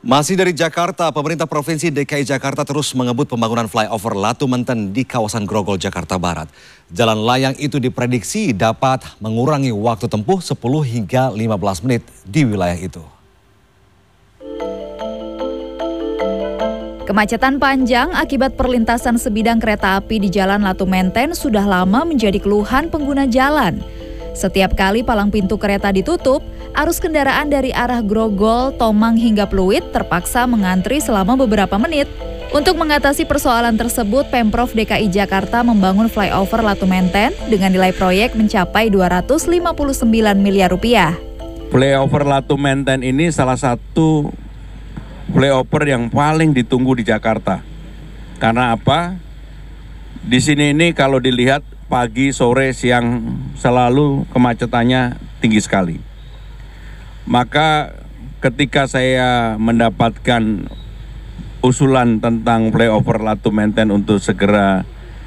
Masih dari Jakarta, pemerintah Provinsi DKI Jakarta terus mengebut pembangunan flyover Latu Menten di kawasan Grogol, Jakarta Barat. Jalan layang itu diprediksi dapat mengurangi waktu tempuh 10 hingga 15 menit di wilayah itu. Kemacetan panjang akibat perlintasan sebidang kereta api di Jalan Latu Menten sudah lama menjadi keluhan pengguna jalan. Setiap kali palang pintu kereta ditutup, arus kendaraan dari arah Grogol, Tomang hingga Pluit terpaksa mengantri selama beberapa menit. Untuk mengatasi persoalan tersebut, Pemprov DKI Jakarta membangun flyover Latu Menten dengan nilai proyek mencapai 259 miliar rupiah. Flyover Latu Menten ini salah satu flyover yang paling ditunggu di Jakarta. Karena apa? Di sini ini kalau dilihat pagi, sore, siang selalu kemacetannya tinggi sekali. Maka ketika saya mendapatkan usulan tentang flyover Latu Menten untuk segera